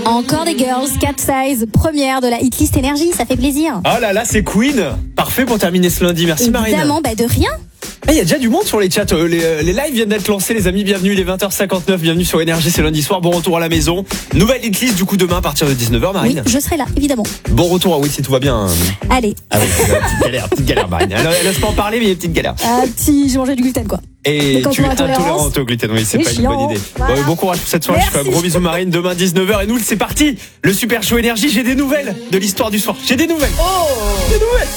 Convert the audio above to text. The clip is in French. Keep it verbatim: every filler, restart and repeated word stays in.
Encore des girls, Cat Size, première de la hitlist énergie, ça fait plaisir. Oh là là, c'est Queen. Parfait pour terminer ce lundi. Merci Marine. Évidemment, bah de rien. Il y a déjà du monde sur les chats. Les, les lives viennent d'être lancés, les amis. Bienvenue, il est vingt heures cinquante-neuf. Bienvenue sur Énergie, c'est lundi soir. Bon retour à la maison. Nouvelle hitlist du coup demain à partir de dix-neuf heures, Marine. Oui, je serai là, évidemment. Bon retour, ah oui, si tout va bien. Allez. Ah oui, petite galère, petite galère, Marine. Elle, elle ose pas en parler, mais il y a une petite galère. Ah, petit, j'ai mangé du gluten, quoi. Et Donc, tu es intolérance. intolérante au gluten, oui, c'est C'est pas chiant. une bonne idée. Voilà. Bon, bon courage pour cette soirée. Merci. Je fais un gros bisou, Marine. Demain, dix-neuf heures. Et nous, c'est parti. Le super show Énergie. J'ai des nouvelles de l'histoire du soir. J'ai des nouvelles. Oh Des nouvelles.